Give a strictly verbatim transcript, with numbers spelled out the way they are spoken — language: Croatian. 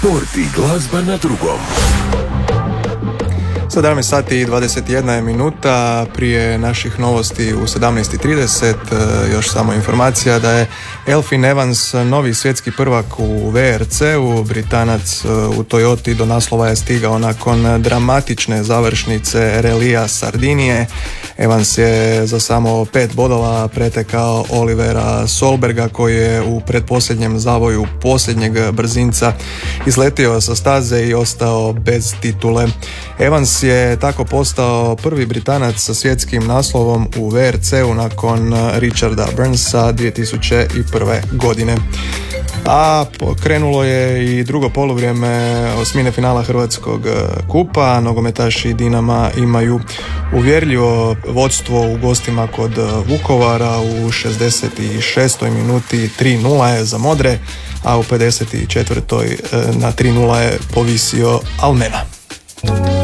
Sport i glazba na drugom. sedamnaest sati i dvadeset jedna je minuta. Prije naših novosti u sedamnaest i trideset još samo informacija da je Elfyn Evans novi svjetski prvak u V R C-u. Britanac u Toyoti do naslova je stigao nakon dramatične završnice relija Sardinije. Evans je za samo pet bodova pretekao Olivera Solberga koji je u pretposljednjem zavoju posljednjeg brzinca izletio sa staze i ostao bez titule. Evans je tako postao prvi Britanac sa svjetskim naslovom u V R C-u nakon Richarda Burnsa dvije tisuće prve. godine. A krenulo je i drugo poluvrijeme osmine finala Hrvatskog kupa. Nogometaši Dinama imaju uvjerljivo vodstvo u gostima kod Vukovara u šezdeset šestoj minuti tri nula je za Modre, a u pedeset četvrtoj na tri nula je povisio Almena.